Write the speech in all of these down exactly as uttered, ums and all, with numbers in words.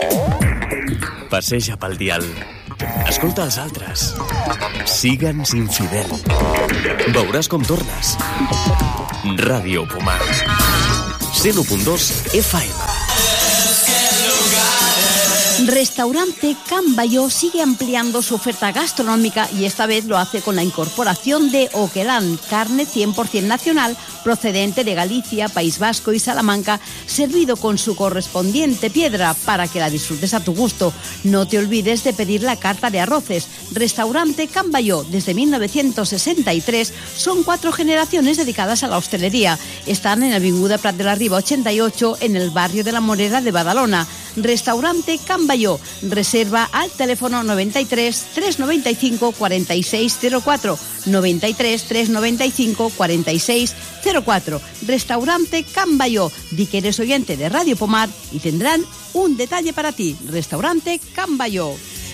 Passeja pel dial. Escolta els altres. Sigue'ns infidel. Veuràs com tornes. Ràdio Pomar. cent u punt dos F M. Restaurante Can Bayó sigue ampliando su oferta gastronómica y esta vez lo hace con la incorporación de Oquelán, carne cien por ciento nacional procedente de Galicia, País Vasco y Salamanca, servido con su correspondiente piedra para que la disfrutes a tu gusto. No te olvides de pedir la carta de arroces. Restaurante Can Bayó, desde mil novecientos sesenta y tres, son cuatro generaciones dedicadas a la hostelería. Están en Avinguda Prat de la Riba ochenta y ocho, en el barrio de la Morera de Badalona. Restaurante Can Bayó. Reserva al teléfono noventa y tres, trescientos noventa y cinco, cuarenta y seis cero cuatro, noventa y tres, trescientos noventa y cinco, cuarenta y seis cero cuatro. Restaurante Can Bayó. Di que eres oyente de Radio Pomar y tendrán un detalle para ti. Restaurante Can Bayó.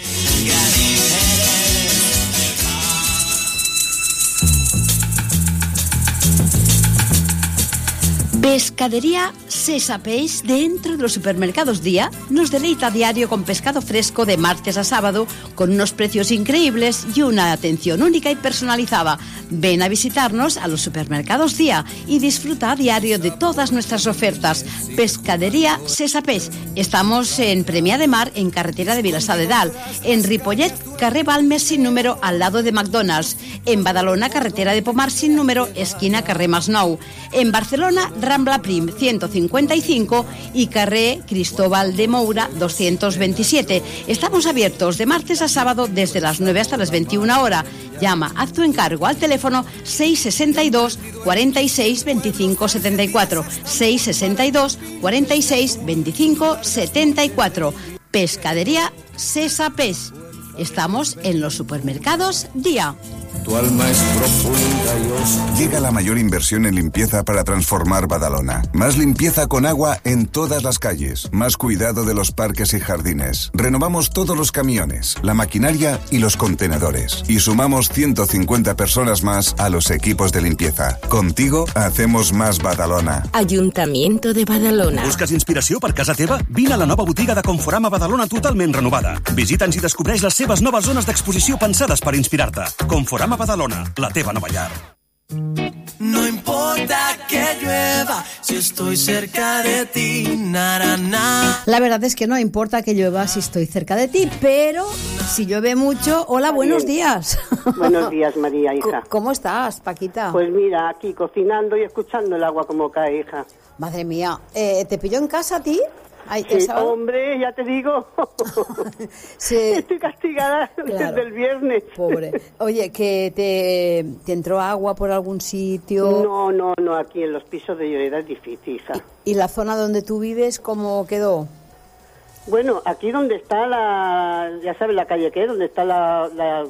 Pescadería Sesa Peix, dentro de los supermercados Día, nos deleita a diario con pescado fresco de martes a sábado, con unos precios increíbles y una atención única y personalizada. Ven a visitarnos a los supermercados Día y disfruta a diario de todas nuestras ofertas. Pescadería Sesa Peix. Estamos en Premià de Mar, en carretera de Vilassar de Dalt, en Ripollet, carrer Balmes sin número, al lado de McDonald's, en Badalona, carretera de Pomar sin número, esquina carrer Masnou, en Barcelona, Rambla Prim ciento cincuenta y cinco y carrer Cristóbal de Moura doscientos veintisiete. Estamos abiertos de martes a sábado desde las nueve hasta las veintiuna horas. Llama, haz tu encargo al teléfono seis sesenta y dos, cuarenta y seis, veinticinco setenta y cuatro, seis sesenta y dos, cuarenta y seis, veinticinco setenta y cuatro. Pescadería Sesa Peix. Estamos en los supermercados Día. Tu alma es profunda y oscura. Llega la mayor inversión en limpieza para transformar Badalona. Más limpieza con agua en todas las calles. Más cuidado de los parques y jardines. Renovamos todos los camiones, la maquinaria y los contenedores. Y sumamos ciento cincuenta personas más a los equipos de limpieza. Contigo hacemos más Badalona. Ayuntamiento de Badalona. Busques inspiració per casa teva? Vine a la nova botiga de Conforama Badalona totalment renovada. Visita'ns i descobreix les seves noves zones d'exposició pensades per inspirar-te. Conforama Badalona, la teva nova llar. No importa que llueva, si estoy cerca de ti, na, na. La verdad es que no importa que llueva si estoy cerca de ti, pero si llueve mucho, hola, buenos días. Buenos días, María, hija. ¿Cómo estás, Paquita? Pues mira, aquí cocinando y escuchando el agua como cae, hija. Madre mía, eh, ¿te pilló en casa a ti? Ay, sí, esa... hombre, ya te digo. Sí. Estoy castigada Claro. desde el viernes. Pobre. Oye, ¿que te, te entró agua por algún sitio? No, no, no, aquí en los pisos de Lloreda es difícil, hija. ¿Y, y la zona donde tú vives cómo quedó? Bueno, aquí donde está la, ya sabes la calle que es, donde está la, la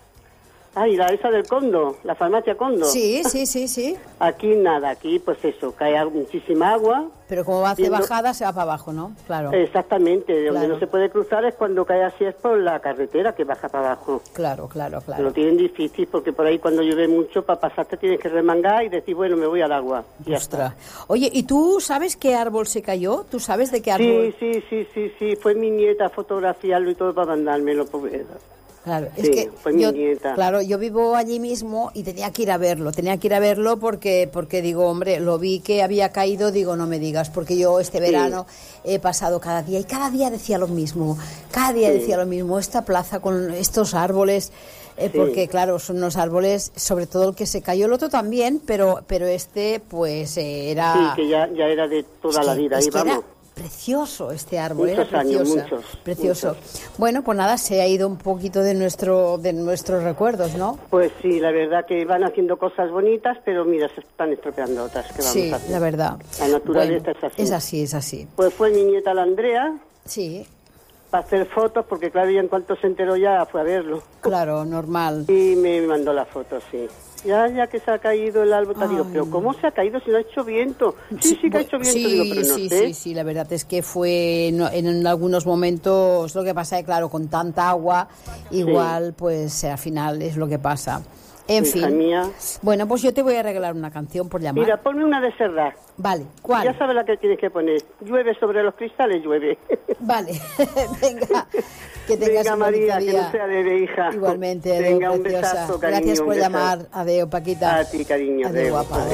ay, la esa del Condo, la farmacia Condo. Sí, sí, sí, sí. Aquí nada, aquí pues eso, cae muchísima agua. Pero como va a hacer no, bajada, se va para abajo, ¿no? Claro. Exactamente, de donde Claro. no se puede cruzar es cuando cae así, es por la carretera que baja para abajo. Claro, claro, claro. Lo tienen difícil porque por ahí cuando llueve mucho para pasarte tienes que remangar y decir, bueno, me voy al agua. Y ya Ostras. está. Oye, ¿y tú sabes qué árbol se cayó? ¿Tú sabes de qué árbol? Sí, sí, sí, sí, sí, fue mi nieta a fotografiarlo y todo para mandármelo. Pobre. Claro, es Sí, que fue mi yo, nieta. claro, yo vivo allí mismo y tenía que ir a verlo, tenía que ir a verlo porque porque digo, hombre, lo vi que había caído, digo, no me digas, porque yo este verano he pasado cada día y cada día decía lo mismo, cada día Sí. decía lo mismo, esta plaza con estos árboles, eh, Sí. porque claro, son unos árboles, sobre todo el que se cayó, el otro también, pero pero este pues eh, era... Sí, que ya, ya era de toda Es la que- vida, es ahí que era vamos. precioso este árbol, Muchos era años, preciosa, muchos, precioso. muchos. Bueno, pues nada, se ha ido un poquito de nuestro de nuestros recuerdos, ¿no? Pues sí, la verdad que van haciendo cosas bonitas, pero mira, se están estropeando otras. ¿Qué vamos Sí, a hacer? la verdad. La naturaleza Bueno, es así. Es así, es así. Pues fue mi nieta la Andrea Sí, para hacer fotos, porque claro, ya en cuanto se enteró ya fue a verlo. claro, normal. Y me mandó la foto, sí. Ya, ya que se ha caído el árbol, te digo, Ay. pero ¿cómo se ha caído si no ha hecho viento? Sí, sí que ha hecho viento, sí, digo, pero no sí, sé. sí, sí, la verdad es que fue no, en algunos momentos, lo que pasa es claro, con tanta agua, igual pues al final es lo que pasa. En hija fin. mía. Bueno, pues yo te voy a regalar una canción por llamar. Mira, ponme una de Serrat. Vale, ¿cuál? Ya sabes la que tienes que poner. Llueve sobre los cristales, llueve. Vale, venga. Que tengas Venga, un María, bonito que día. no sea de hija. Igualmente, adeu, Venga, un preciosa. besazo, cariño. Gracias por un besazo. llamar. Adeu, Paquita. A ti, cariño. Adeu, guapa. Adeu.